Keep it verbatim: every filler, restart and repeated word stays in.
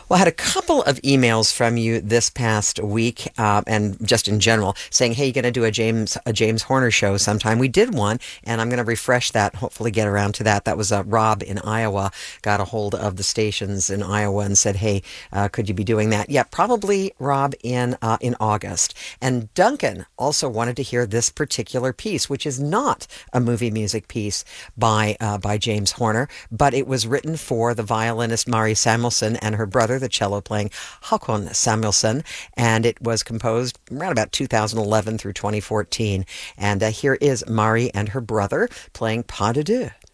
Well, I had a couple of emails from you this past week, uh, and just in general, saying, "Hey, you're going to do a James a James Horner show sometime." We did one, and I'm going to refresh that. Hopefully, get around to that. That was uh, Rob in Iowa got a hold of the stations in Iowa and said, "Hey, uh, could you be doing that?" Yeah, probably Rob in uh, in August. And Duncan also wanted to hear this particular piece, which is not a movie music piece by uh, by James Horner, but it was written for the violinist Mari Samuelson and her brother, the cello playing Håkon Samuelson, and it was composed around about two thousand eleven through twenty fourteen. And uh, here is Mari and her brother playing Pas de Deux.